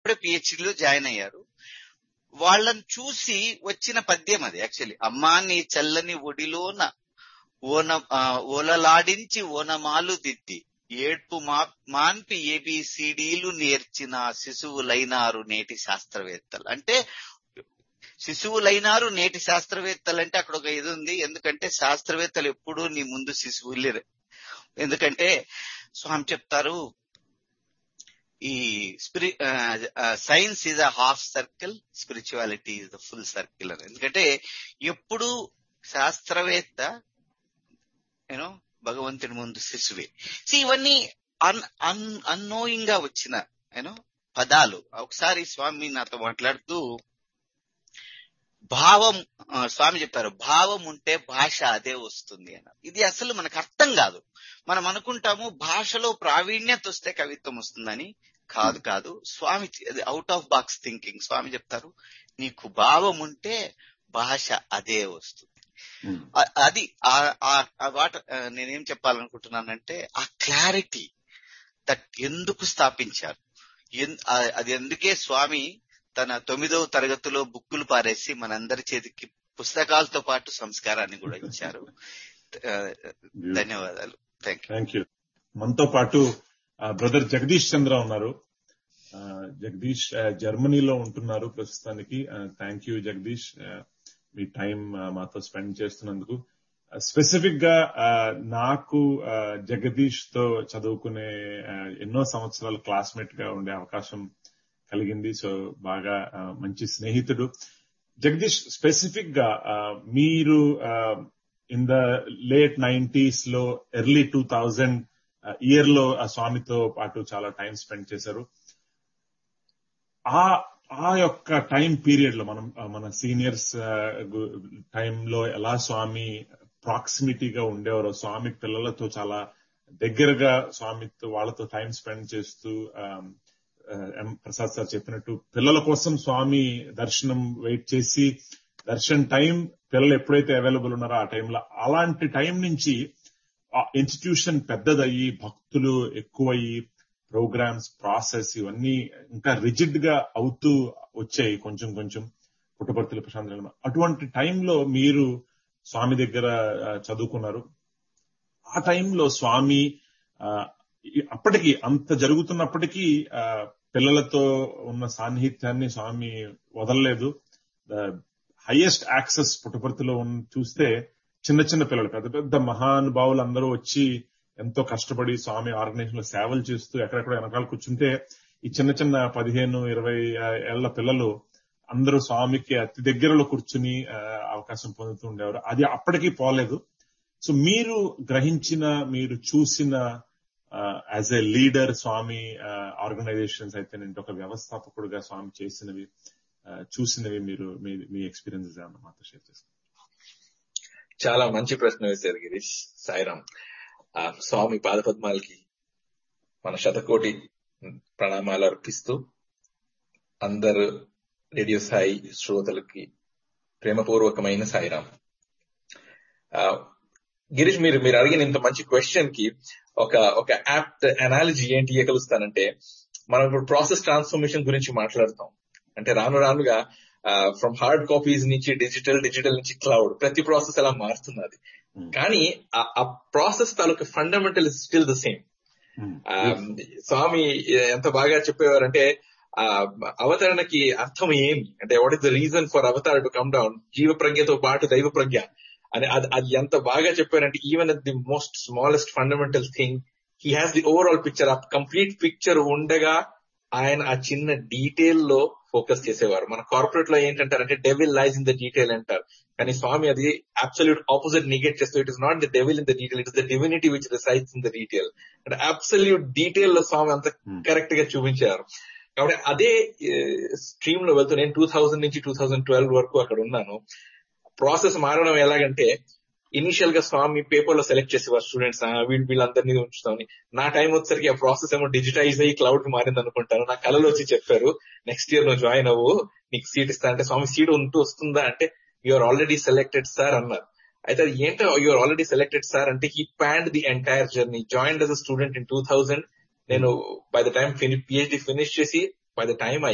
అప్పుడే పిహెచ్డిలో జాయిన్ అయ్యారు. వాళ్ళని చూసి వచ్చిన పద్యం అది. యాక్చువల్లీ, అమ్మా నీ చల్లని ఒడిలోన ఓలలాడించి ఓనమాలు దిద్ది ఏడ్పు మాన్పి ఏబిసిడీలు నేర్చిన శిశువులైనారు నేటి శాస్త్రవేత్తలు. అంటే శిశువులైనారు నేటి శాస్త్రవేత్తలు అంటే అక్కడ ఒక ఇది ఉంది. ఎందుకంటే శాస్త్రవేత్తలు ఎప్పుడూ నీ ముందు శిశువులే. ఎందుకంటే స్వామి చెప్తారు, ఈ science is a half circle, spirituality is the full circle అని. ఎందుకంటే ఎప్పుడు శాస్త్రవేత్త భగవంతుని ముందు శిశువే. ఇవన్నీ అన్నోయింగ్ గా వచ్చిన పదాలు. ఒకసారి స్వామి నాతో మాట్లాడుతూ స్వామి చెప్పారు, భావం ఉంటే భాష అదే వస్తుంది అన్నారు. ఇది అసలు మనకు అర్థం కాదు. మనం అనుకుంటాము భాషలో ప్రావీణ్యత వస్తే కవిత్వం వస్తుందని. కాదు. స్వామి అవుట్ ఆఫ్ బాక్స్ థింకింగ్. స్వామి చెప్తారు, నీకు భావం ఉంటే భాష అదే వస్తుంది. అది నేనేం చెప్పాలనుకుంటున్నానంటే, ఆ క్లారిటీ దట్ ఎందుకు స్థాపించారు, అది ఎందుకే స్వామి తన 9వ తరగతిలో బుక్కులు పారేసి మనందరి చేతికి పుస్తకాలతో పాటు సంస్కారాన్ని కూడా ఇచ్చారు. ధన్యవాదాలు. Thank you. మనతో పాటు బ్రదర్ జగదీష్ చంద్ర ఉన్నారు. జగదీష్ జర్మనీలో ఉంటున్నారు ప్రస్తుతానికి. Thank you Jagadish, me time మాతో స్పెండ్ చేస్తున్నందుకు. స్పెసిఫిక్ గా నాకు జగదీష్ తో చదువుకునే ఎన్నో సంవత్సరాలు క్లాస్మేట్ గా ఉండే అవకాశం కలిగింది. సో బాగా మంచి స్నేహితుడు జగదీష్. స్పెసిఫిక్ గా మీరు ఇన్ ద లేట్ 90s లో ఎర్లీ 2000 ఇయర్ లో స్వామితో పాటు చాలా టైం స్పెండ్ చేశారు. ఆ యొక్క టైం పీరియడ్ లో మన సీనియర్స్ టైంలో ఎలా స్వామి ప్రాక్సిమిటీగా ఉండేవారో, స్వామి పిల్లలతో చాలా దగ్గరగా స్వామితో వాళ్ళతో టైం స్పెండ్ చేస్తూ, ప్రసాద్ సార్ చెప్పినట్టు పిల్లల కోసం స్వామి దర్శనం వెయిట్ చేసి, దర్శన్ టైం పిల్లలు ఎప్పుడైతే అవైలబుల్ ఉన్నారో ఆ టైంలో, అలాంటి టైం నుంచి ఇన్స్టిట్యూషన్ పెద్దదయ్యి భక్తులు ఎక్కువయ్యి ప్రోగ్రామ్స్ ప్రాసెస్ ఇవన్నీ ఇంకా రిజిడ్ గా అవుతూ వచ్చాయి కొంచెం పుట్టపర్తిలో ప్రశాంత్. అటువంటి టైంలో మీరు స్వామి దగ్గర చదువుకున్నారు. ఆ టైంలో స్వామి అప్పటికి అంత జరుగుతున్నప్పటికీ పిల్లలతో ఉన్న సాన్నిహిత్యాన్ని స్వామి వదలలేదు. హైయెస్ట్ యాక్సెస్ పుట్టపర్తిలో చూస్తే చిన్న పిల్లలు, పెద్ద పెద్ద మహానుభావులు అందరూ వచ్చి ఎంతో కష్టపడి స్వామి ఆర్గనైజేషన్ లో సేవలు చేస్తూ ఎక్కడెక్కడ వెనకాల కూర్చుంటే, ఈ చిన్న 15-20 ఏళ్ల పిల్లలు అందరూ స్వామికి అతి దగ్గరలో కూర్చుని అవకాశం పొందుతూ ఉండేవారు. అది అప్పటికీ పోలేదు. సో మీరు గ్రహించిన, మీరు చూసిన as a leader Swamy organisations అయితే ఒక వ్యవస్థాపకుడుగా స్వామి చేసినవి, చూసినవి మీరు మీ ఎక్స్పీరియన్సెస్ ఏమన్నా మాతో షేర్ చేసుకోండి. చాలా మంచి ప్రశ్న వేశారు గిరీష్. సాయిరామ్. స్వామి పాదపద్మాలకి మన శతకోటి ప్రణామాలు అర్పిస్తూ అందరు రేడియో సాయి శ్రోతలకి ప్రేమపూర్వకమైన సాయిరామ్. గిరీష్, మీరు అడిగిన ఇంత మంచి క్వశ్చన్ కి ఒక యాప్ట్ అనాలజీ ఏంటి ఇవ్వగలుస్తానంటే, మనం ఇప్పుడు ప్రాసెస్ ట్రాన్స్ఫర్మేషన్ గురించి మాట్లాడుతాం. అంటే రానుగా ఫ్రమ్ హార్డ్ కాపీస్ నుంచి డిజిటల్ నుంచి క్లౌడ్, ప్రతి ప్రాసెస్ అలా మారుతున్నది. కానీ ఆ ప్రాసెస్ తాలూకు fundamental is still the same. స్వామి ఎంత బాగా చెప్పేవారంటే, అవతరణకి అర్థం ఏమి అంటే, what is the reason for Avatar to come down, జీవ ప్రజ్ఞతో పాటు దైవ ప్రజ్ఞ అని. అది ఎంత బాగా చెప్పారంటే, even at the most smallest fundamental thing he has the overall picture. ఆ కంప్లీట్ పిక్చర్ ఉండగా ఆయన ఆ చిన్న డీటెయిల్ లో ఫోకస్ చేసేవారు. మన కార్పొరేట్ లో ఏంటంటారంటే devil lies in the detail అంటారు. కానీ స్వామి అది అబ్సల్యూట్ ఆపోజిట్ నెగెట్ చేస్తూ, it is not the devil in the detail, it is the divinity which resides in the detail. అంటే అబ్సల్యూట్ డీటెయిల్ లో స్వామి అంత కరెక్ట్ గా చూపించారు. కాబట్టి అదే స్ట్రీమ్ లో వెళ్తూ నేను 2000 నుంచి 2012 వరకు అక్కడ ఉన్నాను. ప్రాసెస్ మారడం ఎలాగంటే, ఇనిషియల్ గా స్వామి పేపర్ లో సెలెక్ట్ చేసేవారు స్టూడెంట్స్, వీళ్ళందరినీ ఉంచుతామని. నా టైం వచ్చేసరికి ఆ ప్రాసెస్ ఏమో డిజిటైజ్ అయ్యి క్లౌడ్ కి మారింది అనుకుంటాను. నా కళలో వచ్చి చెప్పారు, నెక్స్ట్ ఇయర్ నువ్వు జాయిన్ అవ్వు, నీకు సీట్ ఇస్తా. అంటే స్వామి సీట్ ఉంటూ వస్తుందా అంటే, యూఆర్ ఆల్రెడీ సెలెక్టెడ్ సార్ అన్నారు. అయితే అది ఏంటో యూఆర్ ఆల్రెడీ సెలెక్టెడ్ సార్ అంటే, he planned the entire journey. Joined as a student in 2000. నేను by the time PhD finish చేసి, బై ద టైం